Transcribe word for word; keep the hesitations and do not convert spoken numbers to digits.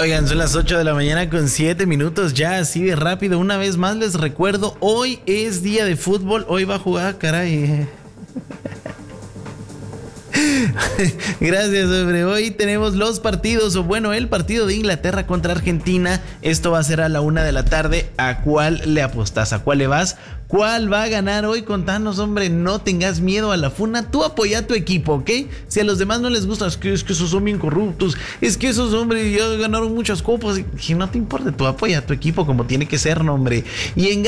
Oigan, son las ocho de la mañana con siete minutos, ya así de rápido. Una vez más les recuerdo, hoy es día de fútbol, hoy va a jugar, caray. Gracias, hombre. Hoy tenemos los partidos, o bueno, el partido de Inglaterra contra Argentina. Esto va a ser a la una de la tarde. ¿A cuál le apostas? ¿A cuál le vas? ¿Cuál va a ganar hoy? Contanos, hombre, no tengas miedo a la funa. Tú apoya a tu equipo, ¿ok? Si a los demás no les gusta, es que, es que esos son bien corruptos, es que esos, hombre, ya ganaron muchas copas. Y no te importa, tú apoya a tu equipo como tiene que ser, no, hombre. Y en